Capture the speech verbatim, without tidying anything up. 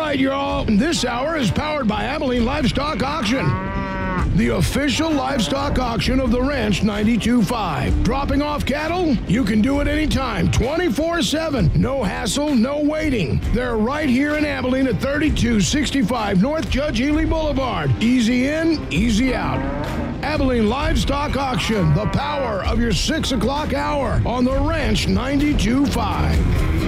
right, y'all. This hour is powered by Abilene Livestock Auction, the official livestock auction of the Ranch ninety-two point five. Dropping off cattle? You can do it anytime, twenty-four seven. No hassle, no waiting. They're right here in Abilene at thirty-two sixty-five North Judge Ely Boulevard. Easy in, easy out. Abilene Livestock Auction, the power of your six o'clock hour on the Ranch ninety-two point five.